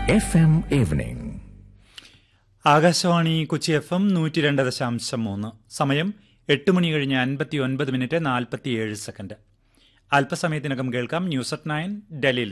FM Evening. Akashvani Kochi FM 102.3. സമയം 8 മണി കഴിഞ്ഞ് 59 minute 47 second. അല്പസമയത്തിനകം കേൾക്കാം ന്യൂസ് അറ്റ് 9 ഡൽഹി.